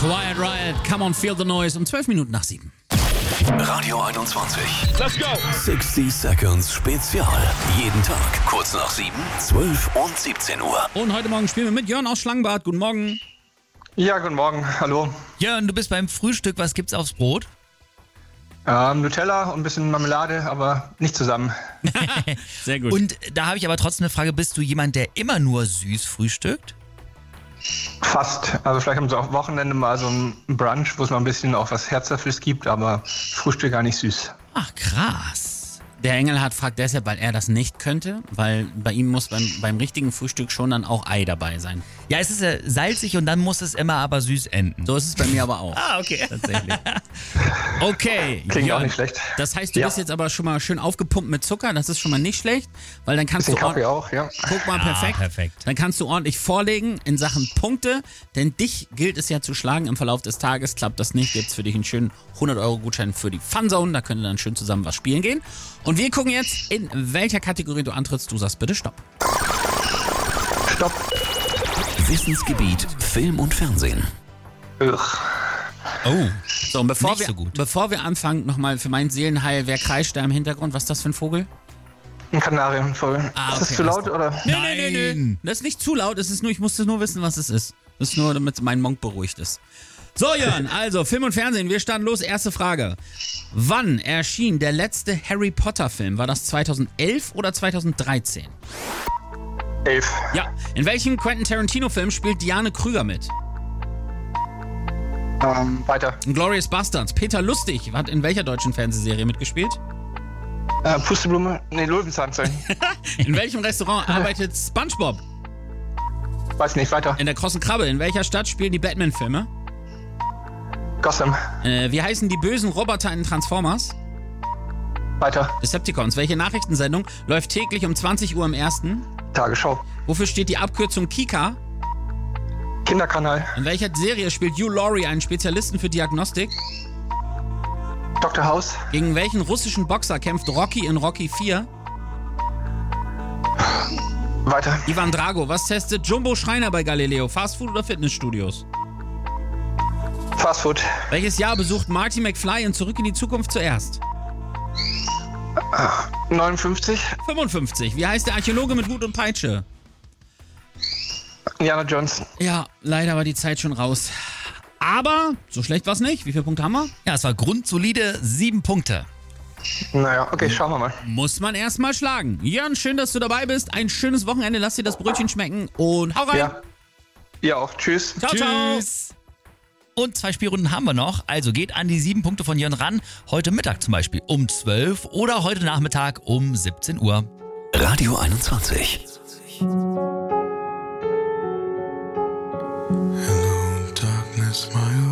Quiet Riot, Come on, Feel the Noise, um 12 Minuten nach 7. Radio 21. Let's go! 60 Seconds Spezial. Jeden Tag kurz nach 7, 12 und 17 Uhr. Und heute Morgen spielen wir mit Jörn aus Schlangenbad. Guten Morgen. Ja, guten Morgen. Hallo. Jörn, du bist beim Frühstück. Was gibt's aufs Brot? Nutella und ein bisschen Marmelade, aber nicht zusammen. Sehr gut. Und da habe ich aber trotzdem eine Frage. Bist du jemand, der immer nur süß frühstückt? Fast. Also vielleicht haben sie auch Wochenende mal so ein Brunch, wo es mal ein bisschen auch was Herzhaftes gibt, aber Frühstück gar nicht süß. Ach, krass. Der Engelhardt fragt deshalb, weil er das nicht könnte, weil bei ihm muss beim richtigen Frühstück schon dann auch Ei dabei sein. Ja, es ist ja salzig und dann muss es immer aber süß enden. So ist es bei mir aber auch. Okay. Tatsächlich. Okay. Klingt Jörn, auch nicht schlecht. Das heißt, du bist jetzt aber schon mal schön aufgepumpt mit Zucker. Das ist schon mal nicht schlecht, weil dann kannst Bisschen du Kaffee auch, ja. Guck mal, perfekt. Dann kannst du ordentlich vorlegen in Sachen Punkte, denn dich gilt es ja zu schlagen im Verlauf des Tages. Klappt das nicht, gibt's für dich einen schönen 100-Euro-Gutschein für die Funzone. Da könnt ihr dann schön zusammen was spielen gehen. Und wir gucken jetzt, in welcher Kategorie du antrittst. Du sagst bitte Stopp. Stopp. Wissensgebiet Film und Fernsehen. Ugh. Oh, So, und bevor Nicht so gut. bevor wir anfangen, nochmal für mein Seelenheil, wer kreischt da im Hintergrund? Was ist das für ein Vogel? Ein Kanarienvogel. Ist okay, das zu laut oder? Nee. Das ist nicht zu laut, es ist nur, ich musste nur wissen, was es ist. Das ist nur, damit mein Monk beruhigt ist. So, Jörn, also Film und Fernsehen, wir starten los. Erste Frage. Wann erschien der letzte Harry Potter Film? War das 2011 oder 2013? 11. Ja. In welchem Quentin Tarantino Film spielt Diane Krüger mit? Weiter. Glorious Bastards. Peter Lustig hat in welcher deutschen Fernsehserie mitgespielt? Pusteblume. Nee, Löwenzahn. In welchem Restaurant arbeitet SpongeBob? Weiß nicht, weiter. In der Krossen Krabbe. In welcher Stadt spielen die Batman-Filme? Gotham. Wie heißen die bösen Roboter in Transformers? Weiter. Decepticons. Welche Nachrichtensendung läuft täglich um 20 Uhr im Ersten? Tagesschau. Wofür steht die Abkürzung Kika? Kinderkanal. In welcher Serie spielt Hugh Laurie einen Spezialisten für Diagnostik? Dr. House. Gegen welchen russischen Boxer kämpft Rocky in Rocky 4? Weiter. Ivan Drago. Was testet Jumbo Schreiner bei Galileo? Fastfood oder Fitnessstudios? Fastfood. Welches Jahr besucht Marty McFly in Zurück in die Zukunft zuerst? 59. 55. Wie heißt der Archäologe mit Hut und Peitsche? Indiana Jones. Ja, leider war die Zeit schon raus. Aber so schlecht war es nicht. Wie viele Punkte haben wir? ja, es war grundsolide 7 Punkte. Naja, okay, schauen wir mal. Muss man erstmal schlagen. Jörn, schön, dass du dabei bist. Ein schönes Wochenende. Lass dir das Brötchen schmecken und hau rein. Ja. Ihr auch. Tschüss. Ciao, ciao. Tschüss. Und 2 Spielrunden haben wir noch. Also geht an die 7 Punkte von Jörn ran. Heute Mittag zum Beispiel um 12 oder heute Nachmittag um 17 Uhr. Radio 21. Hello, darkness, my